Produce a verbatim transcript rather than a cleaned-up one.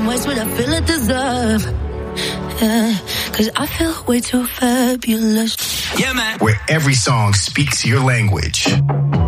some ways, but I feel I deserve. Yeah, cause I feel way too fabulous. Yeah, man. Where every song speaks your language.